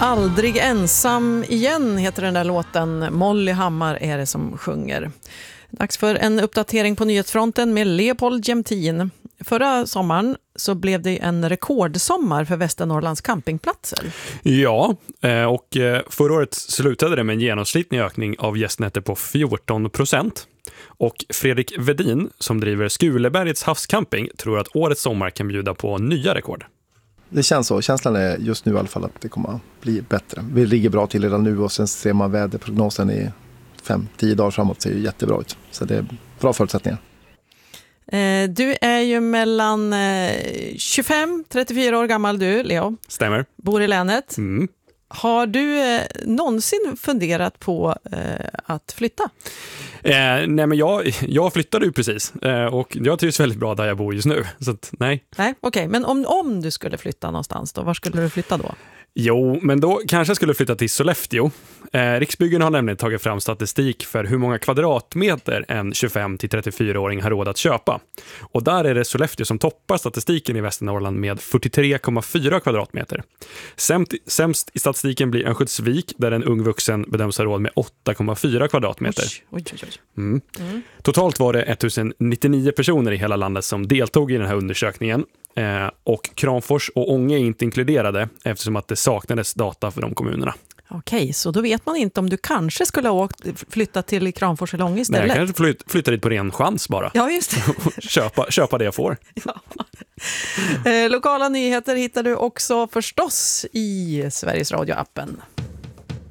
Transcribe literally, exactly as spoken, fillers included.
Aldrig ensam igen heter den där låten. Molly Hammar är det som sjunger. Dags för en uppdatering på nyhetsfronten med Leopold Jämtin. Förra sommaren så blev det en rekordsommar för Västernorrlands campingplatser. Ja, och förra året slutade det med en genomsnittlig ökning av gästnätter på fjorton procent. Och Fredrik Vedin, som driver Skulebergets havscamping, tror att årets sommar kan bjuda på nya rekord. Det känns så. Känslan är just nu i alla fall att det kommer att bli bättre. Vi ligger bra till redan nu och sen ser man väderprognosen i fem till tio dagar framåt, ser ju jättebra ut. Så det är bra förutsättningar. Du är ju mellan tjugofem till trettiofyra år gammal du, Leo. Stämmer. Bor i länet. Mm. Har du eh, någonsin funderat på eh, att flytta? Eh, nej men jag, jag flyttade ju precis eh, och jag trivs väldigt bra där jag bor just nu. Så att, nej. Nej, okej. Okay. Men om, om du skulle flytta någonstans då, var skulle du flytta då? Jo, men då kanske jag skulle flytta till Sollefteå. Eh, Riksbyggen har nämligen tagit fram statistik för hur många kvadratmeter en tjugofem till trettiofyra-åring har råd att köpa. Och där är det Sollefteå som toppar statistiken i Västernorrland med fyrtiotre komma fyra kvadratmeter. Sämst, sämst i statistiken blir Örnsköldsvik där en ung vuxen bedöms ha råd med åtta komma fyra kvadratmeter. Oj, oj, oj. Mm. Mm. Totalt var det ettusen personer i hela landet som deltog i den här undersökningen. Eh, och Kramfors och Ånge är inte inkluderade eftersom att det saknades data för de kommunerna. Okej, så då vet man inte om du kanske skulle ha åkt, flyttat till Kramfors eller Ånge istället. Nej, jag kanske flyt, flyttar dit på ren chans bara. Ja, just det. köpa, köpa det jag får. Ja. Eh, lokala nyheter hittar du också förstås i Sveriges Radio-appen.